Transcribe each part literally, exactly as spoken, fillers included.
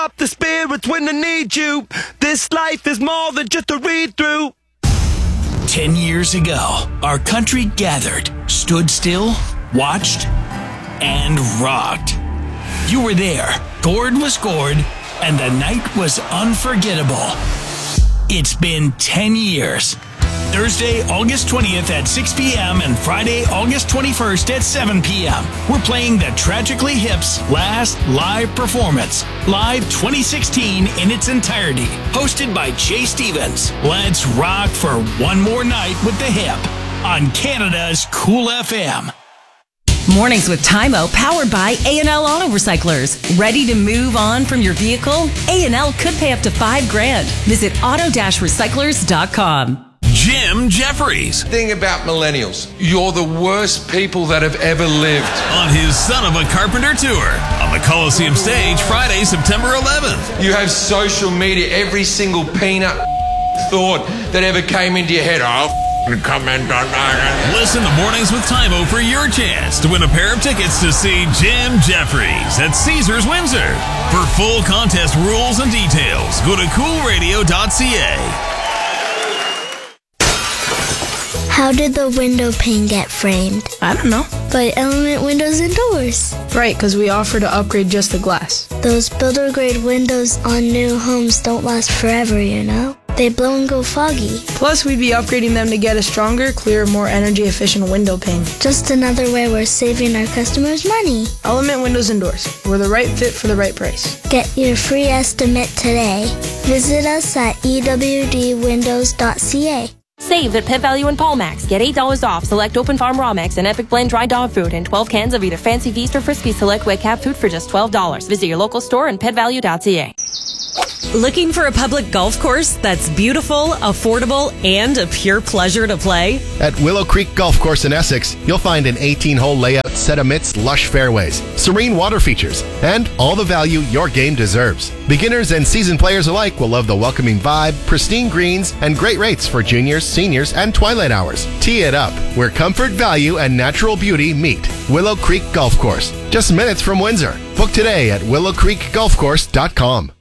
up the spirits when I need you. This life is more than just a read-through. Ten years ago, our country gathered, stood still, watched, and rocked. You were there. Gord was Gord, and the night was unforgettable. It's been ten years. Thursday, August twentieth at six p.m. and Friday, August twenty-first at seven p.m. We're playing the Tragically Hip's last live performance, Live twenty sixteen in its entirety, hosted by Jay Stevens. Let's rock for one more night with the Hip on Canada's Cool F M. Mornings with Tymo, powered by A and L Auto Recyclers. Ready to move on from your vehicle? A and L could pay up to five grand. Visit auto dash recyclers dot com. Jim Jeffries. Thing about millennials, you're the worst people that have ever lived. On his Son of a Carpenter tour on the Coliseum stage Friday, September eleventh. You have social media, every single peanut thought that ever came into your head. I'll comment on that. Listen to Mornings with Tymo for your chance to win a pair of tickets to see Jim Jeffries at Caesars Windsor. For full contest rules and details, go to cool radio dot c a. How did the window pane get framed? I don't know. By Element Windows and Doors. Right, because we offer to upgrade just the glass. Those builder-grade windows on new homes don't last forever, you know? They blow and go foggy. Plus, we'd be upgrading them to get a stronger, clearer, more energy-efficient window pane. Just another way we're saving our customers money. Element Windows and Doors. We're the right fit for the right price. Get your free estimate today. Visit us at e w d windows dot c a. Save at Pet Value and Paulmax. Get eight dollars off select Open Farm Raw Mix and Epic Blend Dry Dog Food and twelve cans of either Fancy Feast or Frisbee Select Wet Cat Food for just twelve dollars. Visit your local store and pet value dot c a. Looking for a public golf course that's beautiful, affordable, and a pure pleasure to play? At Willow Creek Golf Course in Essex, you'll find an eighteen-hole layout set amidst lush fairways, serene water features, and all the value your game deserves. Beginners and seasoned players alike will love the welcoming vibe, pristine greens, and great rates for juniors, seniors, and twilight hours. Tee it up, where comfort, value, and natural beauty meet. Willow Creek Golf Course, just minutes from Windsor. Book today at willow creek golf course dot com.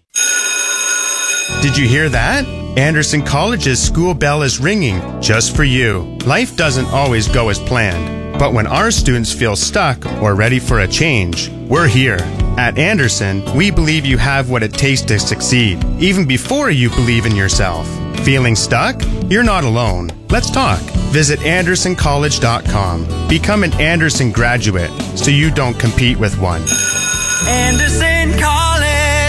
Did you hear that? Anderson College's school bell is ringing just for you. Life doesn't always go as planned, but when our students feel stuck or ready for a change, we're here. At Anderson, we believe you have what it takes to succeed, even before you believe in yourself. Feeling stuck? You're not alone. Let's talk. Visit anderson college dot com. Become an Anderson graduate so you don't compete with one. Anderson College.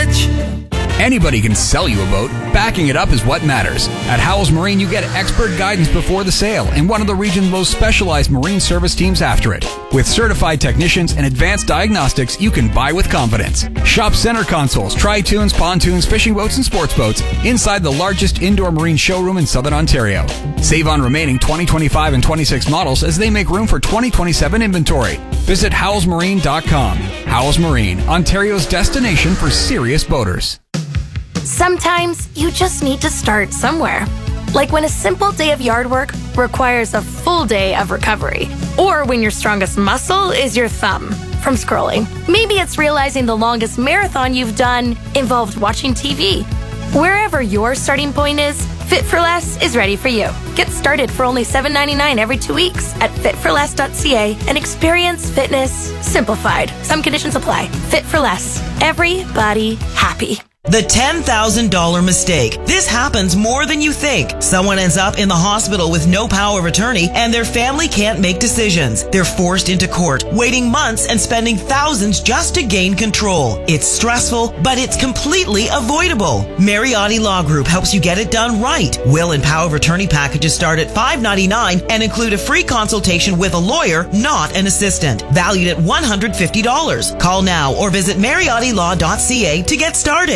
Anybody can sell you a boat. Backing it up is what matters. At Howells Marine, you get expert guidance before the sale and one of the region's most specialized marine service teams after it. With certified technicians and advanced diagnostics, you can buy with confidence. Shop center consoles, tri-tunes, pontoons, fishing boats, and sports boats inside the largest indoor marine showroom in Southern Ontario. Save on remaining twenty twenty-five and twenty-six models as they make room for twenty twenty-seven inventory. Visit howells marine dot com. Howells Marine, Ontario's destination for serious boaters. Sometimes you just need to start somewhere. Like when a simple day of yard work requires a full day of recovery. Or when your strongest muscle is your thumb from scrolling. Maybe it's realizing the longest marathon you've done involved watching T V. Wherever your starting point is, Fit for Less is ready for you. Get started for only seven dollars and ninety-nine cents every two weeks at fit for less dot c a and experience fitness simplified. Some conditions apply. Fit for Less. Everybody happy. The ten thousand dollars mistake. This happens more than you think. Someone ends up in the hospital with no power of attorney and their family can't make decisions. They're forced into court, waiting months and spending thousands just to gain control. It's stressful, but it's completely avoidable. Mariotti Law Group helps you get it done right. Will and power of attorney packages start at five dollars and ninety-nine cents and include a free consultation with a lawyer, not an assistant, valued at one hundred fifty dollars. Call now or visit mariotti law dot c a to get started.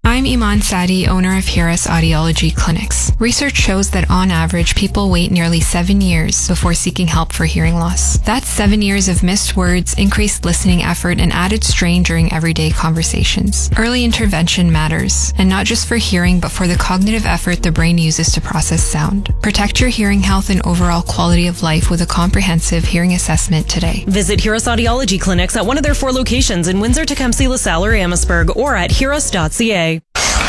I'm Iman Sadi, owner of Hiras Audiology Clinics. Research shows that on average, people wait nearly seven years before seeking help for hearing loss. That's seven years of missed words, increased listening effort, and added strain during everyday conversations. Early intervention matters, and not just for hearing, but for the cognitive effort the brain uses to process sound. Protect your hearing health and overall quality of life with a comprehensive hearing assessment today. Visit Hiras Audiology Clinics at one of their four locations in Windsor, Tecumseh, LaSalle, or Amherstburg, or at hiras dot c a.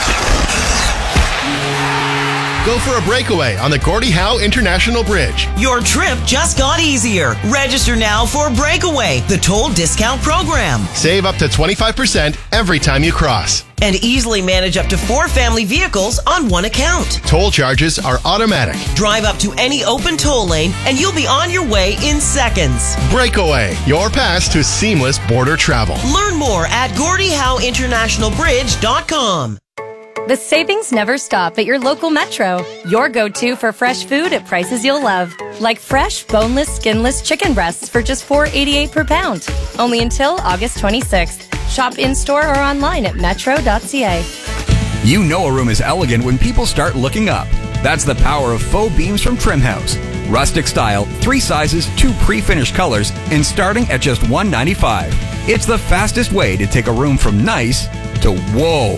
Go for a breakaway on the Gordie Howe International Bridge. Your trip just got easier. Register now for Breakaway, the toll discount program. Save up to twenty-five percent every time you cross. And easily manage up to four family vehicles on one account. Toll charges are automatic. Drive up to any open toll lane and you'll be on your way in seconds. Breakaway, your pass to seamless border travel. Learn more at Gordie Howe International Bridge dot com. The savings never stop at your local Metro. Your go-to for fresh food at prices you'll love. Like fresh, boneless, skinless chicken breasts for just four dollars and eighty-eight cents per pound. Only until August twenty-sixth. Shop in-store or online at metro dot c a. You know a room is elegant when people start looking up. That's the power of faux beams from Trim House. Rustic style, three sizes, two pre-finished colors, and starting at just one hundred ninety-five dollars. It's the fastest way to take a room from nice to whoa.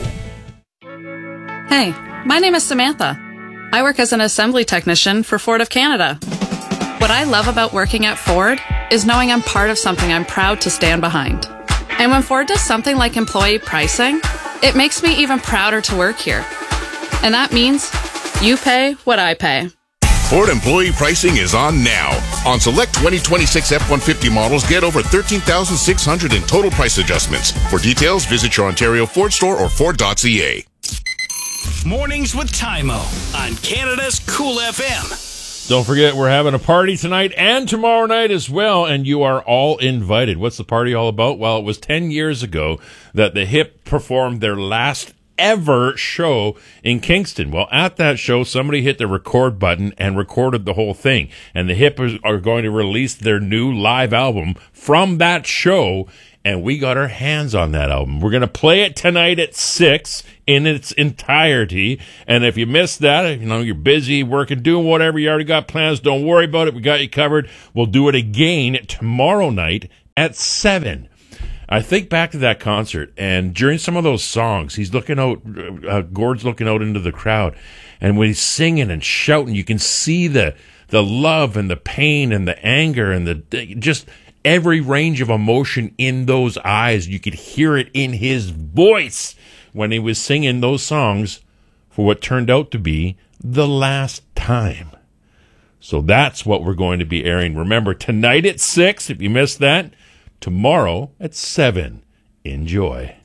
Hey, my name is Samantha. I work as an assembly technician for Ford of Canada. What I love about working at Ford is knowing I'm part of something I'm proud to stand behind. And when Ford does something like employee pricing, it makes me even prouder to work here. And that means you pay what I pay. Ford employee pricing is on now. On select twenty twenty-six F one fifty models, get over thirteen thousand six hundred in total price adjustments. For details, visit your Ontario Ford store or Ford dot c a. Mornings with Tymo on Canada's Cool F M. Don't forget, we're having a party tonight and tomorrow night as well, and you are all invited. What's the party all about? Well, it was ten years ago that the Hip performed their last ever show in Kingston. Well, at that show, somebody hit the record button and recorded the whole thing. And the Hip are going to release their new live album from that show, and we got our hands on that album. We're going to play it tonight at six in its entirety. And if you missed that, you know, you're busy working, doing whatever, you already got plans, don't worry about it. We got you covered. We'll do it again tomorrow night at seven. I think back to that concert, and during some of those songs, he's looking out, uh, Gord's looking out into the crowd, and when he's singing and shouting, you can see the the love and the pain and the anger and the just every range of emotion in those eyes. You could hear it in his voice when he was singing those songs for what turned out to be the last time. So that's what we're going to be airing. Remember, tonight at six, if you missed that, tomorrow at seven. Enjoy.